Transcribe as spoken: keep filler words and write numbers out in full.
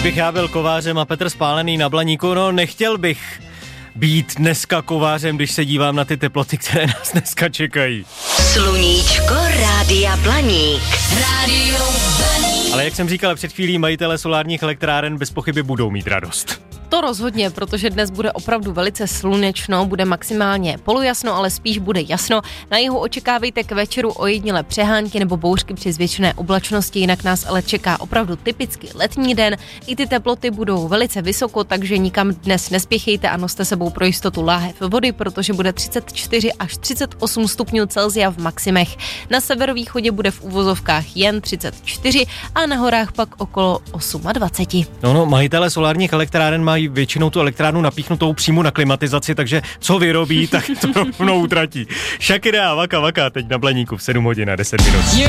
Kdybych já byl kovářem a Petr Spálený na Blaníku, no nechtěl bych být dneska kovářem, když se dívám na ty teploty, které nás dneska čekají. Sluníčko Rádia Blaník. Rádio Blaník. Ale jak jsem říkal před chvílí, majitele solárních elektráren bez pochyby budou mít radost. To rozhodně, protože dnes bude opravdu velice slunečno, bude maximálně polojasno, ale spíš bude jasno. Na jihu očekávejte k večeru ojedinělé přehánky nebo bouřky při zvětšené oblačnosti, jinak nás ale čeká opravdu typicky letní den. I ty teploty budou velice vysoko, takže nikam dnes nespěchejte a noste sebou pro jistotu láhev vody, protože bude třicet čtyři až třicet osm stupňů Celsia v maximech. Na severovýchodě bude v uvozovkách jen třicet čtyři a na horách pak okolo dvacet osm. No, no, majitele solárních elektráren mají většinou tu elektrárnu napíchnutou přímo na klimatizaci, takže co vyrobí, tak to rovnou utratí. Shakira a Waka Waka teď na Blaníku v sedm hodin a deset minut.